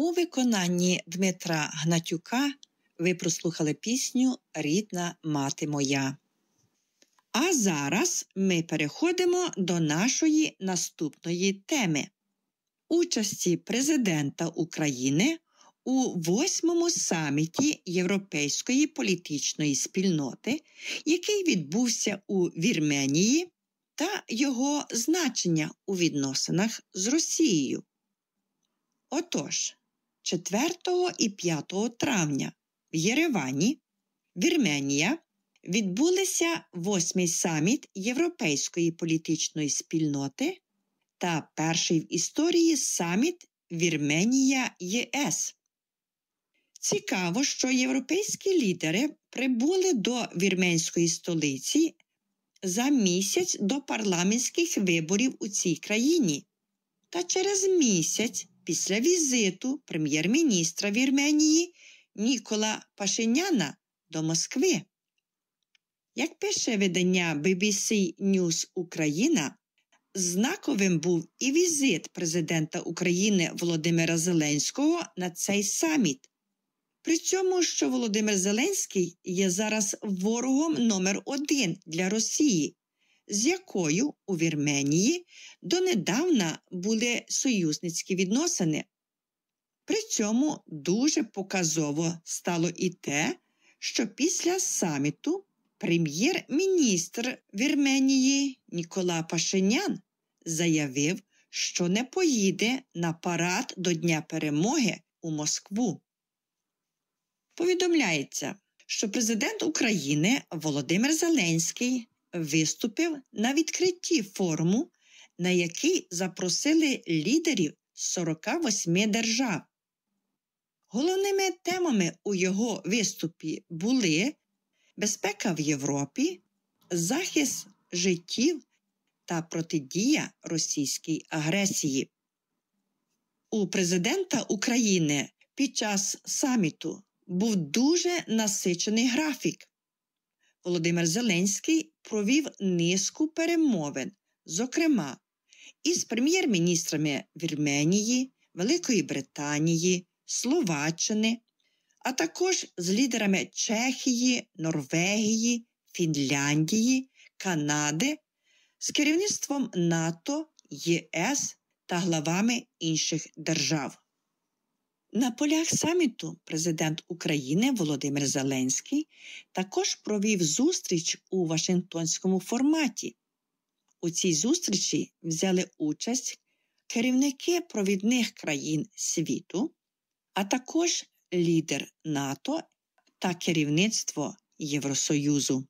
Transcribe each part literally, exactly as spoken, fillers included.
У виконанні Дмитра Гнатюка ви прослухали пісню «Рідна мати моя». А зараз ми переходимо до нашої наступної теми – участі президента України у восьмому саміті Європейської політичної спільноти, який відбувся у Вірменії, та його значення у відносинах з Росією. Отож, четвертого і п'ятого травня в Єревані, Вірменія, відбулися восьмий саміт Європейської політичної спільноти та перший в історії саміт Вірменія-ЄС. Цікаво, що європейські лідери прибули до вірменської столиці за місяць до парламентських виборів у цій країні та через місяць після візиту прем'єр-міністра Вірменії Нікола Пашиняна до Москви. Як пише видання бі бі сі News Україна, знаковим був і візит президента України Володимира Зеленського на цей саміт. При цьому, що Володимир Зеленський є зараз ворогом номер один для Росії, з якою у Вірменії донедавна були союзницькі відносини. При цьому дуже показово стало і те, що після саміту прем'єр-міністр Вірменії Нікола Пашинян заявив, що не поїде на парад до Дня Перемоги у Москву. Повідомляється, що президент України Володимир Зеленський виступив на відкритті форуму, на який запросили лідерів сорока восьми держав. Головними темами у його виступі були безпека в Європі, захист життів та протидія російській агресії. У президента України під час саміту був дуже насичений графік. Володимир Зеленський провів низку перемовин, зокрема, із прем'єр-міністрами Вірменії, Великої Британії, Словаччини, а також з лідерами Чехії, Норвегії, Фінляндії, Канади, з керівництвом НАТО, ЄС та главами інших держав. На полях саміту президент України Володимир Зеленський також провів зустріч у Вашингтонському форматі. У цій зустрічі взяли участь керівники провідних країн світу, а також лідер НАТО та керівництво Євросоюзу.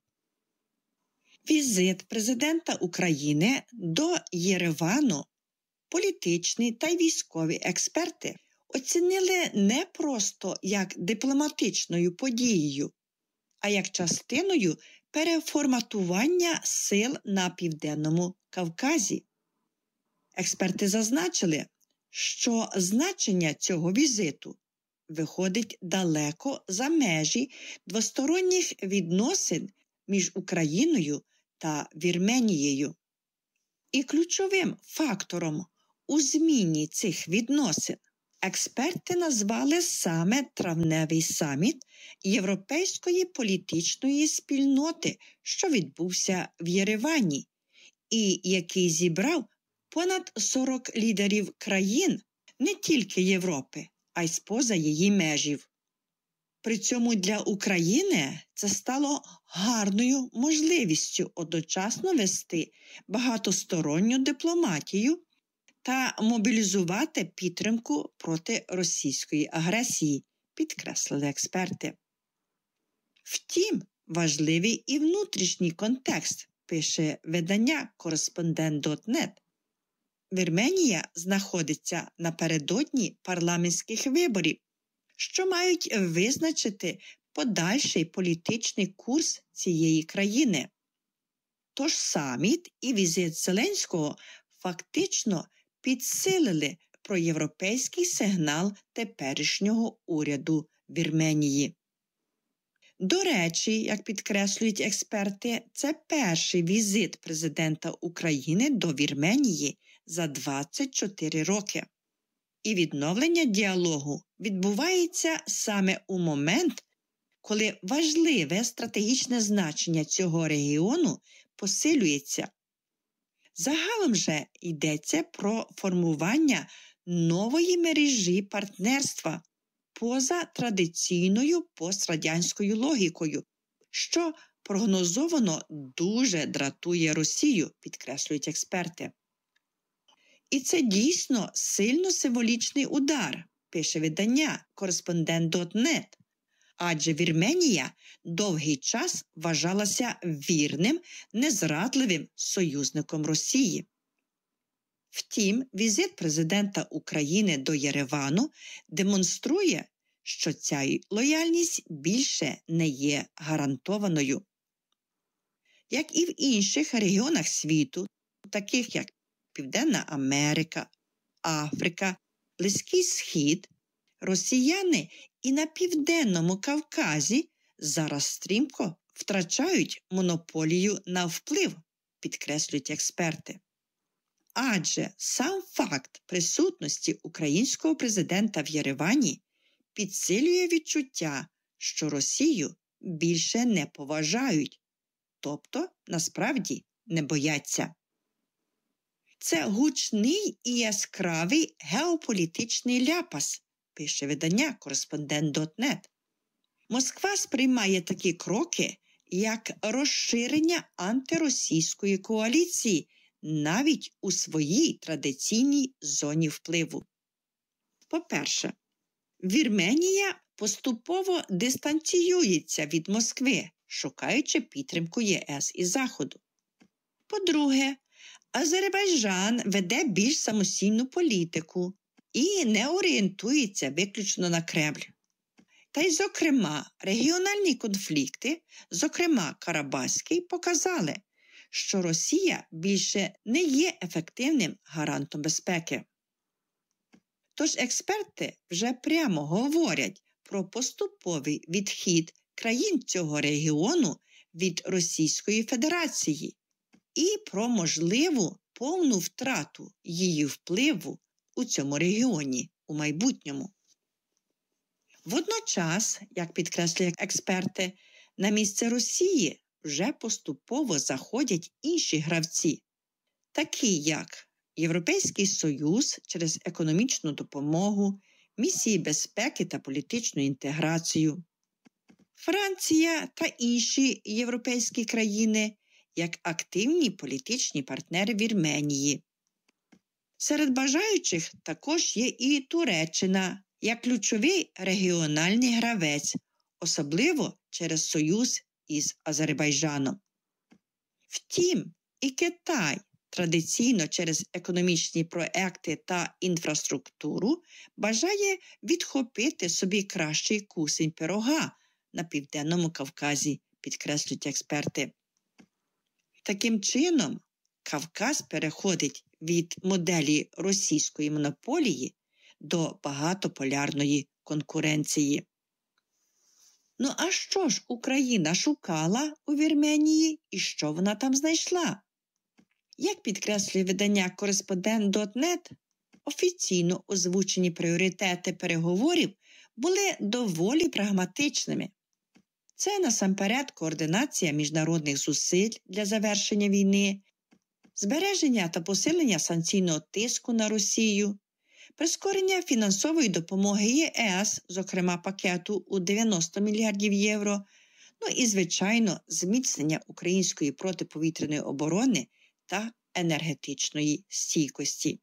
Візит президента України до Єревану політичні та військові експерти оцінили не просто як дипломатичною подією, а як частиною переформатування сил на Південному Кавказі. Експерти зазначили, що значення цього візиту виходить далеко за межі двосторонніх відносин між Україною та Вірменією. І ключовим фактором у зміні цих відносин експерти назвали саме травневий саміт Європейської політичної спільноти, що відбувся в Єревані, і який зібрав понад сорок лідерів країн не тільки Європи, а й з-поза її межів. При цьому для України це стало гарною можливістю одночасно вести багатосторонню дипломатію та мобілізувати підтримку проти російської агресії, підкреслили експерти. Втім, важливий і внутрішній контекст, пише видання Кореспондент крапка нет. Вірменія знаходиться напередодні парламентських виборів, що мають визначити подальший політичний курс цієї країни. Тож саміт і візит Зеленського фактично підсилили проєвропейський сигнал теперішнього уряду Вірменії. До речі, як підкреслюють експерти, це перший візит президента України до Вірменії за двадцять чотири роки. І відновлення діалогу відбувається саме у момент, коли важливе стратегічне значення цього регіону посилюється. Загалом же йдеться про формування нової мережі партнерства поза традиційною пострадянською логікою, що прогнозовано дуже дратує Росію, підкреслюють експерти. І це дійсно сильно символічний удар, пише видання Кореспондент крапка нет, адже Вірменія довгий час вважалася вірним, незрадливим союзником Росії. Втім, візит президента України до Єревану демонструє, що ця лояльність більше не є гарантованою. Як і в інших регіонах світу, таких як Південна Америка, Африка, Близький Схід, росіяни і на Південному Кавказі зараз стрімко втрачають монополію на вплив, підкреслюють експерти. Адже сам факт присутності українського президента в Єревані підсилює відчуття, що Росію більше не поважають, тобто, насправді, не бояться. Це гучний і яскравий геополітичний ляпас, пише видання Кореспондент крапка нет. Москва сприймає такі кроки як розширення антиросійської коаліції навіть у своїй традиційній зоні впливу. По-перше, Вірменія поступово дистанціюється від Москви, шукаючи підтримку ЄС і Заходу. По-друге, Азербайджан веде більш самостійну політику і не орієнтується виключно на Кремль. Та й, зокрема, регіональні конфлікти, зокрема Карабаський, показали, що Росія більше не є ефективним гарантом безпеки. Тож експерти вже прямо говорять про поступовий відхід країн цього регіону від Російської Федерації і про можливу повну втрату її впливу у цьому регіоні у майбутньому. Водночас, як підкреслюють експерти, на місце Росії вже поступово заходять інші гравці, такі як Європейський Союз через економічну допомогу, місії безпеки та політичну інтеграцію, Франція та інші європейські країни як активні політичні партнери Вірменії. Серед бажаючих також є і Туреччина як ключовий регіональний гравець, особливо через союз із Азербайджаном. Втім, і Китай традиційно через економічні проекти та інфраструктуру бажає відхопити собі кращий кусень пирога на Південному Кавказі, підкреслюють експерти. Таким чином, Кавказ переходить від моделі російської монополії до багатополярної конкуренції. Ну а що ж Україна шукала у Вірменії і що вона там знайшла? Як підкреслює видання Кореспондент крапка нет, офіційно озвучені пріоритети переговорів були доволі прагматичними. Це насамперед координація міжнародних зусиль для завершення війни, збереження та посилення санкційного тиску на Росію, прискорення фінансової допомоги ЄС, зокрема пакету у дев'яносто мільярдів євро, ну і, звичайно, зміцнення української протиповітряної оборони та енергетичної стійкості.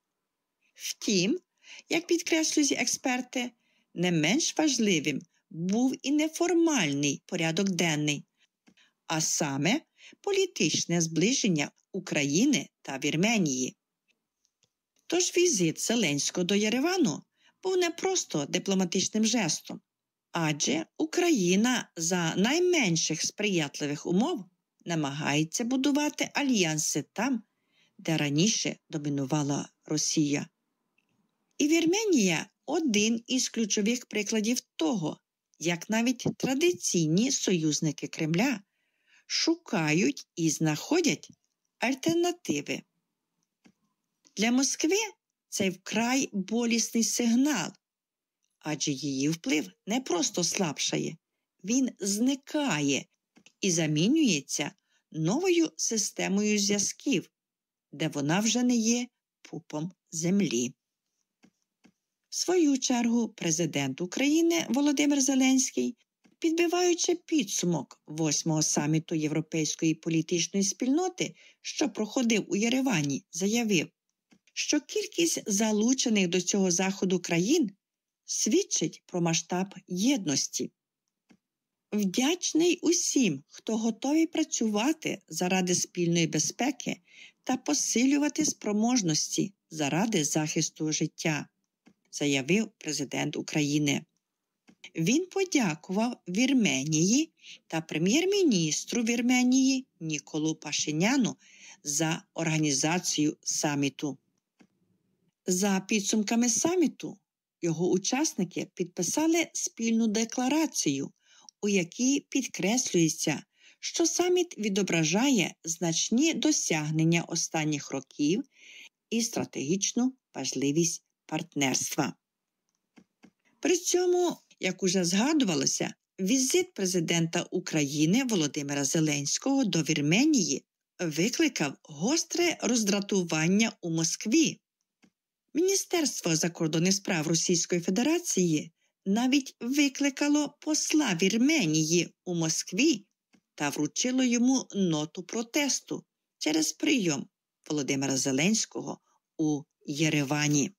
Втім, як підкреслюють експерти, не менш важливим був і неформальний порядок денний, а саме політичне зближення України та Вірменії. Тож візит Зеленського до Єревану був не просто дипломатичним жестом, адже Україна за найменших сприятливих умов намагається будувати альянси там, де раніше домінувала Росія. І Вірменія – один із ключових прикладів того, як навіть традиційні союзники Кремля шукають і знаходять альтернативи. Для Москви це вкрай болісний сигнал, адже її вплив не просто слабшає, він зникає і замінюється новою системою зв'язків, де вона вже не є пупом землі. В свою чергу президент України Володимир Зеленський, підбиваючи підсумок восьмого саміту Європейської політичної спільноти, що проходив у Єревані, заявив, що кількість залучених до цього заходу країн свідчить про масштаб єдності. Вдячний усім, хто готовий працювати заради спільної безпеки та посилювати спроможності заради захисту життя, заявив президент України. Він подякував Вірменії та прем'єр-міністру Вірменії Ніколу Пашиняну за організацію саміту. За підсумками саміту, його учасники підписали спільну декларацію, у якій підкреслюється, що саміт відображає значні досягнення останніх років і стратегічну важливість партнерства. При цьому, як уже згадувалося, візит президента України Володимира Зеленського до Вірменії викликав гостре роздратування у Москві. Міністерство закордонних справ Російської Федерації навіть викликало посла Вірменії у Москві та вручило йому ноту протесту через прийом Володимира Зеленського у Єревані.